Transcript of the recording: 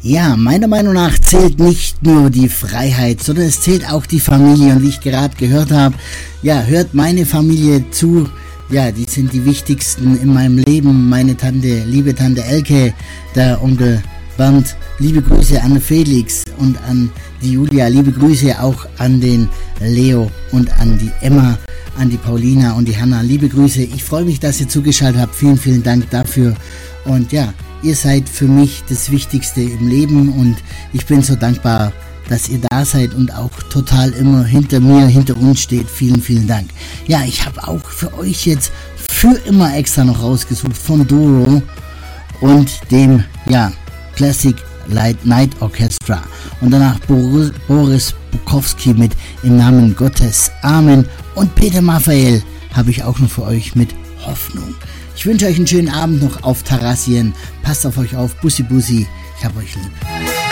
Ja, meiner Meinung nach zählt nicht nur die Freiheit, sondern es zählt auch die Familie. Und wie ich gerade gehört habe, ja, hört meine Familie zu. Ja, die sind die wichtigsten in meinem Leben. Meine Tante, liebe Tante Elke, der Onkel Bernd, liebe Grüße an Felix und an die Julia, liebe Grüße auch an den Leo und an die Emma, an die Paulina und die Hanna, liebe Grüße. Ich freue mich, dass ihr zugeschaltet habt. Vielen, vielen Dank dafür. Und ja, ihr seid für mich das Wichtigste im Leben und ich bin so dankbar, dass ihr da seid und auch total immer hinter mir, hinter uns steht. Vielen, vielen Dank. Ja, ich habe auch für euch jetzt für immer extra noch rausgesucht von Doro und dem, ja, Classic Light Night Orchestra und danach Boris Bukowski mit Im Namen Gottes, Amen, und Peter Maffay habe ich auch noch für euch mit Hoffnung. Ich wünsche euch einen schönen Abend noch auf Tarassien. Passt auf euch auf. Bussi, Bussi. Ich hab euch lieb.